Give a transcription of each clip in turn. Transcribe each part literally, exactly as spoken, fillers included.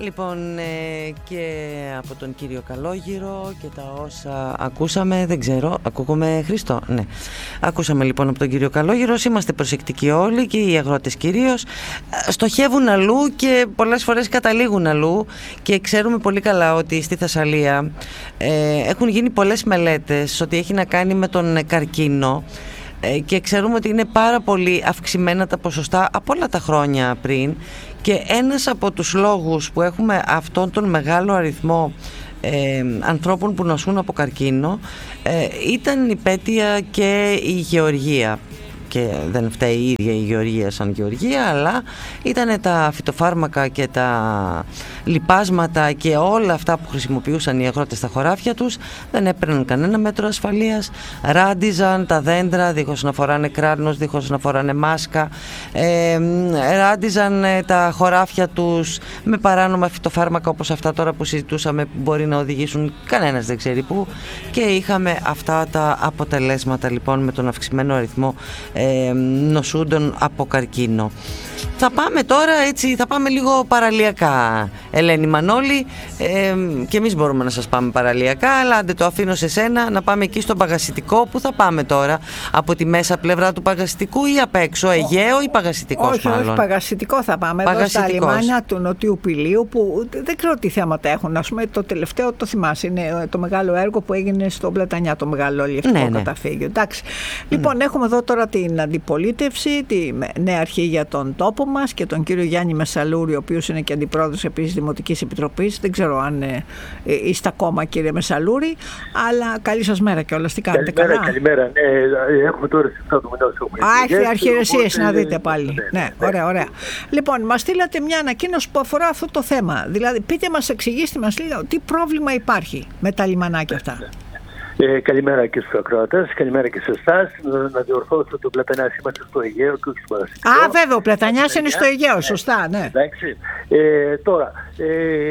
Λοιπόν, ε, και από τον κύριο Καλόγυρο και τα όσα ακούσαμε, δεν ξέρω, ακούγομαι Χριστό, ναι. Ακούσαμε λοιπόν από τον κύριο Καλόγυρο, είμαστε προσεκτικοί όλοι και οι αγρότες κυρίως, στοχεύουν αλλού και πολλές φορές καταλήγουν αλλού και ξέρουμε πολύ καλά ότι στη Θεσσαλία ε, έχουν γίνει πολλές μελέτες ότι έχει να κάνει με τον καρκίνο και ξέρουμε ότι είναι πάρα πολύ αυξημένα τα ποσοστά από όλα τα χρόνια πριν και ένας από τους λόγους που έχουμε αυτόν τον μεγάλο αριθμό ε, ανθρώπων που νοσούν από καρκίνο ε, ήταν η πέτεια και η γεωργία. Και δεν φταίει η ίδια η γεωργία σαν γεωργία, αλλά ήταν τα φυτοφάρμακα και τα λιπάσματα και όλα αυτά που χρησιμοποιούσαν οι αγρότες στα χωράφια τους, δεν έπαιρναν κανένα μέτρο ασφαλείας, ράντιζαν τα δέντρα δίχως να φοράνε κράνος, δίχως να φοράνε μάσκα, ε, ράντιζαν τα χωράφια τους με παράνομα φυτοφάρμακα όπως αυτά τώρα που συζητούσαμε που μπορεί να οδηγήσουν κανένας δεν ξέρει πού, και είχαμε αυτά τα αποτελέσματα λοιπόν με τον αυξημένο αριθμό Ε, νοσούντων από καρκίνο. Θα πάμε τώρα έτσι, θα πάμε λίγο παραλιακά, Ελένη Μανώλη, ε, και εμείς μπορούμε να σας πάμε παραλιακά, αλλά άντε το αφήνω σε σένα να πάμε εκεί στο Παγασιτικό. Που θα πάμε τώρα, από τη μέσα πλευρά του Παγασιτικού ή απ' έξω, Αιγαίο ή Παγασιτικός? Όχι, μάλλον. όχι, Παγασιτικό θα πάμε, εδώ στα λιμάνια του Νοτιού Πηλίου, που δεν ξέρω τι θέματα έχουν. Ας πούμε, το τελευταίο το θυμάσαι, είναι το μεγάλο έργο που έγινε στο Πλατανιά, το μεγάλο αλλιευτικό ναι, καταφύγιο. Ναι. Εντάξει. Λοιπόν, ναι. Έχουμε εδώ τώρα την αντιπολίτευση, τη νέα αρχή για τον τόπο μας και τον κύριο Γιάννη Μεσαλούρη, ο οποίος είναι και αντιπρόεδρος επίσης Δημοτικής Επιτροπής. Δεν ξέρω αν ε, ε, είστε ακόμα, κύριε Μεσαλούρη, αλλά καλή σας μέρα κιόλας. Τι κάνετε? Καλημέρα, καλά? Καλημέρα. Ναι, έχουμε τώρα συστά του μηνός. Α, έχετε αρχιερεσίες να δείτε πάλι. Ναι, ναι, ναι, ωραία, ωραία. Λοιπόν, μας στείλατε μια ανακοίνωση που αφορά αυτό το θέμα. Δηλαδή, πείτε μας, εξηγήστε μας λίγο τι πρόβλημα υπάρχει με τα λιμανάκια αυτά. Ναι. Ε, καλημέρα και στους ακροατές, καλημέρα και σε εσάς. Να, να διορθώσω ότι ο Πλατανιάς είμαστε στο Αιγαίο και όχι στο Παγασιτικό. Α, βέβαια, ο Πλατανιάς είναι στο Αιγαίο, σωστά, ναι. Εντάξει. Ε, τώρα, ε,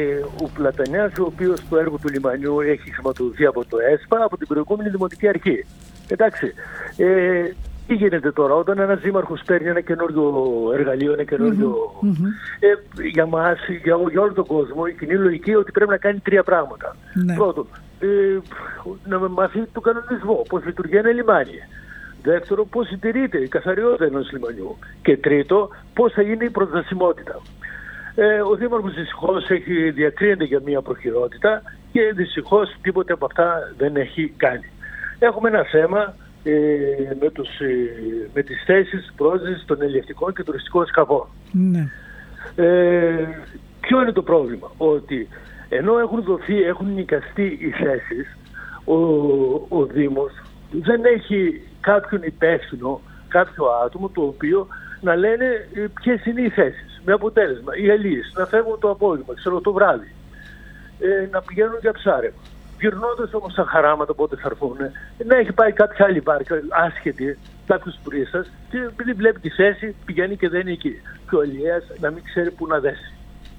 ο Πλατανιάς, ο οποίος το έργο του λιμανιού έχει χρηματοδοτηθεί από το ΕΣΠΑ, από την προηγούμενη Δημοτική Αρχή. Εντάξει. Ε, τι γίνεται τώρα, όταν ένας δήμαρχος παίρνει ένα καινούριο εργαλείο, ένα καινούριο. Mm-hmm. Ε, για μας, για, για όλο τον κόσμο, η κοινή λογική ότι πρέπει να κάνει τρία πράγματα. Ναι. Πρώτον, Ε, να μάθει τον κανονισμό, πώς λειτουργεί ένα λιμάνι. Δεύτερο, πώς συντηρείται η καθαριότητα ενός λιμανιού. Και τρίτο, πώς θα γίνει η προσβασιμότητα. Ε, ο Δήμαρχος δυστυχώς έχει διακρίνεται για μια προχειρότητα και δυστυχώς τίποτε από αυτά δεν έχει κάνει. Έχουμε ένα θέμα ε, με, τους, ε, με τις θέσεις πρόσβασης των ελευτικών και τουριστικών σκαφών. Ναι. Ε, ποιο είναι το πρόβλημα? Ότι ενώ έχουν δοθεί, έχουν νοικιαστεί οι θέσεις, ο, ο Δήμος δεν έχει κάποιον υπεύθυνο, κάποιο άτομο το οποίο να λένε ποιες είναι οι θέσεις. Με αποτέλεσμα, οι αλλοίς να φεύγουν το απόγευμα, ξέρω το βράδυ, ε, να πηγαίνουν για ψάρεμα. Γυρνώντας όμως τα χαράματα πότε θα έρθουν, να έχει πάει κάποια άλλη βάρκα άσχετη, κάποιος τουρίστας, και επειδή βλέπει τη θέση πηγαίνει και δεν είναι εκεί. Και ο αλλιέας να μην ξέρει πού να δέσει.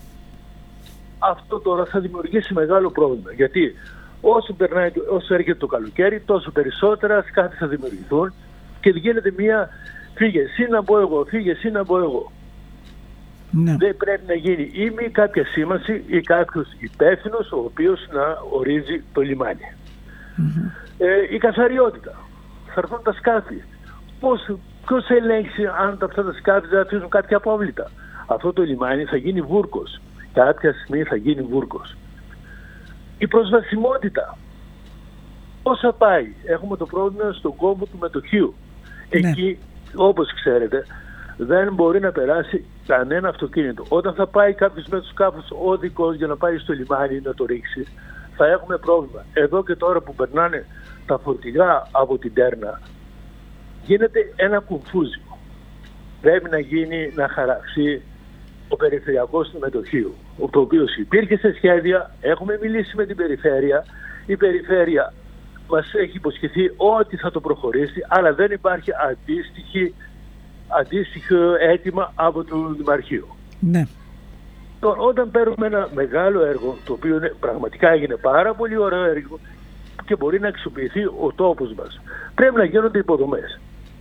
Αυτό τώρα θα δημιουργήσει μεγάλο πρόβλημα. Γιατί όσο, περνάει, όσο έρχεται το καλοκαίρι, τόσο περισσότερα σκάφη θα δημιουργηθούν και γίνεται μία φύγε εσύ να μπω εγώ, φύγε εσύ να μπω εγώ. Ναι. Δεν πρέπει να γίνει ή μη κάποια σήμανση ή κάποιος υπεύθυνος ο οποίος να ορίζει το λιμάνι. Mm-hmm. Ε, η καθαριότητα. Θα έρθουν τα σκάφη. Πώς, ποιος ελέγξει αν αυτά τα σκάφη δεν αφήσουν κάποια απόβλητα? Αυτό το λιμάνι θα γίνει βούρκος. Κάποια στιγμή θα γίνει βούρκος. Η προσβασιμότητα. Πώς θα πάει? Έχουμε το πρόβλημα στον κόμπο του μετοχείου. Ναι. Εκεί, όπως ξέρετε, δεν μπορεί να περάσει κανένα αυτοκίνητο. Όταν θα πάει κάποιος με το σκάφος οδικός για να πάει στο λιμάνι να το ρίξει, θα έχουμε πρόβλημα. Εδώ και τώρα που περνάνε τα φορτηγά από την Τέρνα, γίνεται ένα κουμφούζιο. Πρέπει να γίνει, να χαραχθεί ο περιφερειακός του μετοχείου, το οποίο υπήρχε σε σχέδια, έχουμε μιλήσει με την περιφέρεια, η περιφέρεια μας έχει υποσχεθεί ότι θα το προχωρήσει, αλλά δεν υπάρχει αντίστοιχη, αντίστοιχο αίτημα από το Δημαρχείο. Ναι. Τώρα, όταν παίρνουμε ένα μεγάλο έργο, το οποίο είναι, πραγματικά έγινε πάρα πολύ ωραίο έργο και μπορεί να αξιοποιηθεί ο τόπος μας, πρέπει να γίνονται υποδομές.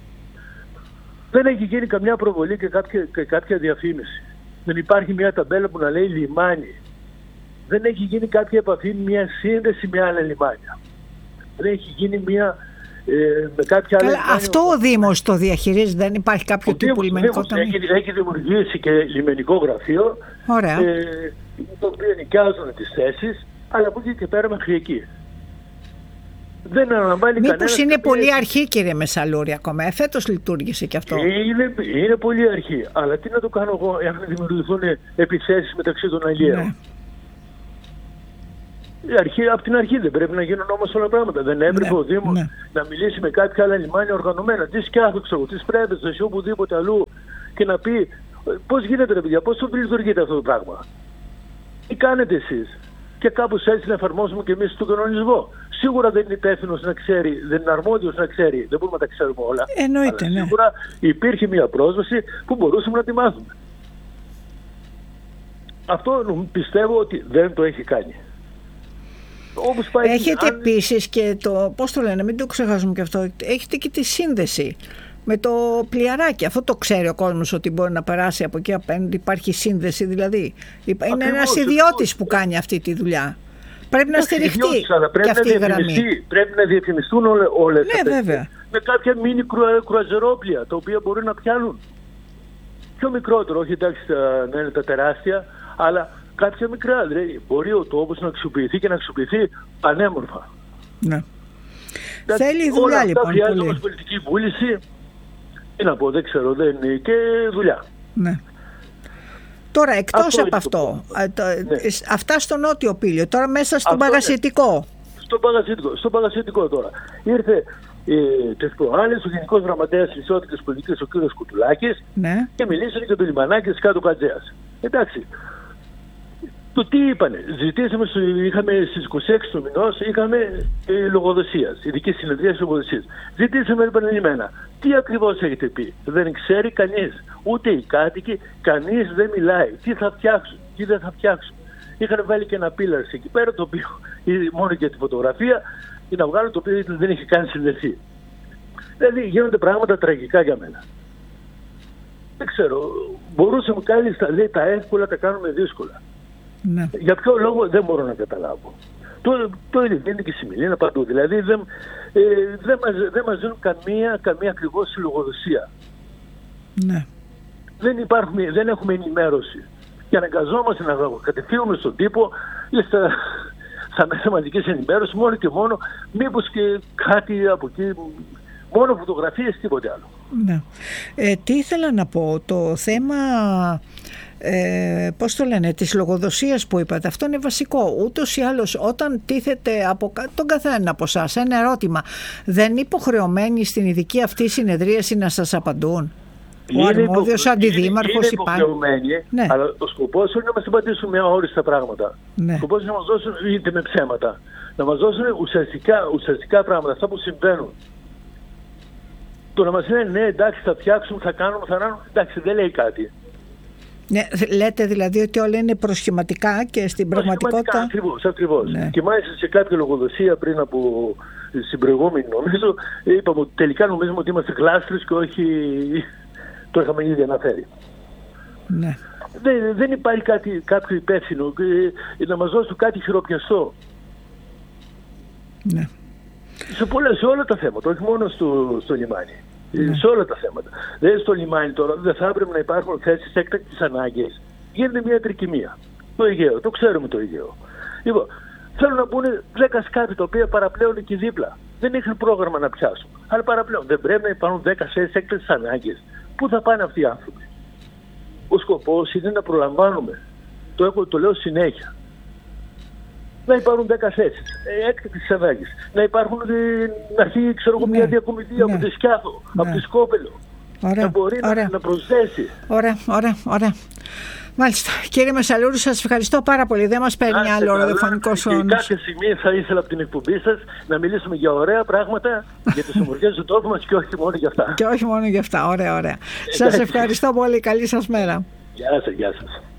Δεν έχει γίνει καμιά προβολή και κάποια, και κάποια διαφήμιση. Δεν υπάρχει μια ταμπέλα που να λέει λιμάνι. δεν έχει γίνει κάποια επαφή, μια σύνδεση με άλλα λιμάνια. Δεν έχει γίνει μια ε, με κάποια άλλα λιμάνια. Αυτό ο Δήμος το διαχειρίζει, δεν υπάρχει κάποιο ο τύπου Δήμος, λιμενικό ταμείο? Έχει, έχει δημιουργήσει και λιμενικό γραφείο, ε, το οποίο νοικιάζουν τις θέσεις, αλλά από εκεί και πέρα μέχρι εκεί. Δεν αναλαμβάνει κανένα. Μήπως είναι κάποια... πολύ αρχή, κύριε Μεσσαλούρη, ακόμα. Φέτος λειτουργήσε και αυτό. Είναι, είναι πολύ αρχή. Αλλά τι να το κάνω εγώ, εάν δημιουργηθούν επιθέσεις μεταξύ των αλλιέων. Ναι. Αρχή, από την αρχή δεν πρέπει να γίνουν όμως όλα πράγματα. Δεν έπρεπε ναι, ο Δήμος ναι. να μιλήσει με κάποια άλλα λιμάνια οργανωμένα, τι σκιάθο, ξέρω, τι πρέπες, οπουδήποτε αλλού, και να πει πώς γίνεται, ρε παιδιά, πώς το λειτουργείτε αυτό το πράγμα. Τι κάνετε εσείς? Και κάπως έτσι να εφαρμόσουμε και εμείς τον κανονισμό. Σίγουρα δεν είναι υπεύθυνος να ξέρει, δεν είναι αρμόδιος να ξέρει, δεν μπορούμε να τα ξέρουμε όλα. Εννοείται, αλλά ναι. Σίγουρα υπήρχε μια πρόσβαση που μπορούσαμε να τη μάθουμε. Αυτό πιστεύω ότι δεν το έχει κάνει. Όπως πάει. Έχετε αν... επίσης και το, πώς το λένε, μην το ξεχάσουμε και αυτό, έχετε και τη σύνδεση με το πλοιαράκι. Αυτό το ξέρει ο κόσμος, ότι μπορεί να περάσει από εκεί απέναντι, υπάρχει σύνδεση δηλαδή. Είναι ακριβώς, ένας ιδιώτης που κάνει αυτή τη δουλειά. Πρέπει να στηριχτεί και αυτή η γραμμή. Πρέπει να διαφημιστούν όλες ναι, αυτές. Βέβαια. Με κάποια μίνι κρουαζερόπλια, τα οποία μπορεί να πιάνουν. Πιο μικρότερο, όχι εντάξει να είναι τα τεράστια, αλλά κάποια μικρά. Δηλαδή μπορεί ο τόπος να αξιοποιηθεί και να αξιοποιηθεί πανέμορφα. Ναι. Δηλαδή, θέλει δουλειά όλα λοιπόν. Χρειάζεται όμως πολιτική βούληση. Τι να πω, δεν ξέρω, δεν είναι και δουλειά. Ναι. Τώρα εκτός αυτό από αυτό, το, ναι. αυτά στο Νότιο Πήλιο, τώρα μέσα στον Παγασιτικό. Ναι. Στο Παγασιτικό, στο Παγασιτικό τώρα. Ήρθε ε, τις προάλλες ο Γενικός Γραμματέας της Ισότητας Πολιτικής, ο κ. Κουτουλάκης, ναι. και μιλήσανε για το λιμανάκι της Κάτω Κατζέας. Εντάξει. Το τι είπανε, ζητήσαμε, είχαμε στις είκοσι έξι του μηνός, είχαμε ε, λογοδοσίας, ειδική συνεδρία λογοδοσίας. Ζητήσαμε επανειλημμένα. Τι ακριβώς έχετε πει? Δεν ξέρει κανείς, ούτε οι κάτοικοι, κανείς δεν μιλάει. Τι θα φτιάξουν, τι δεν θα φτιάξουν. Είχαν βάλει και ένα πίλαρ εκεί πέρα, το οποίο μόνο για τη φωτογραφία, ή να βγάλουν το οποίο δεν είχε καν συνδεθεί. Δηλαδή γίνονται πράγματα τραγικά για μένα. Δεν ξέρω, μπορούσαμε κάλλιστα, λέει, τα εύκολα τα κάνουμε δύσκολα. Ναι. Για ποιο λόγο δεν μπορώ να καταλάβω. Το, το ίδιο γίνεται και στη Μηλίνα παντού. Δηλαδή δεν, ε, δεν, μας, δεν μας δίνουν καμία, καμία ακριβώς λογοδοσία. Ναι. Δεν, υπάρχουμε, δεν έχουμε ενημέρωση. Και αναγκαζόμαστε να κατευθύνουμε στον τύπο ή στα, στα μέσα μαζικής ενημέρωσης μόνο και μόνο, μήπως και κάτι από εκεί, μόνο φωτογραφίες, τίποτε άλλο. Ναι. Ε, τι ήθελα να πω, το θέμα... Ε, πώς το λένε, της λογοδοσίας που είπατε, αυτό είναι βασικό. Ούτως ή άλλως όταν τίθεται από τον καθένα από εσάς ένα ερώτημα, δεν είναι υποχρεωμένοι στην ειδική αυτή συνεδρίαση να σας απαντούν? Ο αρμόδιος αντιδήμαρχος? Είναι υποχρεωμένοι, ναι. αλλά ο σκοπός είναι να μας απαντήσουν με αόριστα πράγματα. Ναι. Ο σκοπός είναι να μας δώσουν, είτε με ψέματα, να μας δώσουν ουσιαστικά, ουσιαστικά πράγματα, αυτά που συμβαίνουν. Το να μας λένε ναι, εντάξει, θα φτιάξουμε, θα κάνουμε, θα κάνουμε, εντάξει, δεν λέει κάτι. Ναι, λέτε δηλαδή ότι όλα είναι προσχηματικά και στην πραγματικότητα... Ακριβώς, ακριβώς. Ναι. Και μάλιστα σε κάποια λογοδοσία πριν από στην προηγούμενη νομίζω, είπαμε ότι τελικά νομίζουμε ότι είμαστε γλάστρες και όχι το είχαμε ήδη αναφέρει. Ναι. Δεν, δεν υπάρχει κάτι, κάποιο υπεύθυνο να μας δώσουν κάτι χειροπιαστό. Ναι. Σε, πολλά, σε όλα τα θέματα, όχι μόνο στο, στο λιμάνι. Ναι. Σε όλα τα θέματα. Δηλαδή στο λιμάνι τώρα δεν θα έπρεπε να υπάρχουν θέσεις έκτακτης ανάγκης. Γίνεται μια τρικυμία. Το Αιγαίο, το ξέρουμε το Αιγαίο. Λοιπόν, θέλουν να μπουν δέκα σκάφη τα οποία παραπλέουν εκεί δίπλα. Δεν είχαν πρόγραμμα να πιάσουν. Αλλά παραπλέουν. Δεν πρέπει να υπάρχουν δέκα θέσεις έκτακτης ανάγκης. Πού θα πάνε αυτοί οι άνθρωποι? Ο σκοπός είναι να προλαμβάνουμε. Το, έχω, το λέω συνέχεια. Να υπάρχουν δέκα θέσεις έκτακτης ανάγκης. Να υπάρχουν, να έρθει, ξέρω εγώ, ναι, μια διακομιδία, ναι, από τη Σκιάθο, ναι, από τη Σκόπελο. Ωραία, να μπορεί να, να προσθέσει. Ωραία, ωραία, ωραία. Μάλιστα. Κύριε Μεσσαλούρη, σας ευχαριστώ πάρα πολύ. Δεν μας παίρνει άλλο ραδιοφωνικός όνος. Και κάποια στιγμή θα ήθελα από την εκπομπή σας να μιλήσουμε για ωραία πράγματα, για τις ομορφιές του τόπου μας και όχι μόνο για αυτά. Και όχι μόνο για αυτά. Ωραία, ωραία. Σας ευχαριστώ πολύ. Καλή σας μέρα. Γεια σας, γεια σας.